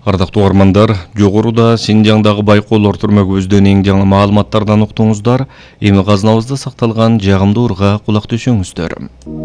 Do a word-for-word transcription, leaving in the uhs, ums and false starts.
Ардактуу угармандар, жогоруда Синжаңдагы байкоолор түрмө көздөн эң жаңы маалыматтардан уктуңуздар. Эми казынабызда сакталган жагымдуу ырга кулак төшөңүздөр.